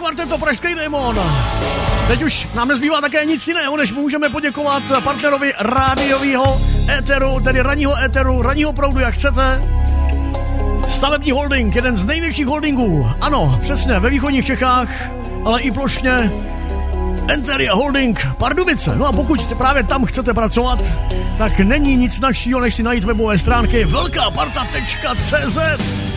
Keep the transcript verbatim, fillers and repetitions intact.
kvarteto Pražský démon. Teď už nám nezbývá také nic jiného, než můžeme poděkovat partnerovi rádiového éteru, tedy ranního éteru, ranního proudu, jak chcete. Stavební holding, jeden z největších holdingů. Ano, přesně, ve východních Čechách, ale i plošně. Enteria Holding Pardubice. No a pokud právě tam chcete pracovat, tak není nic našího, než si najít webové stránky velká parta tečka cé zet.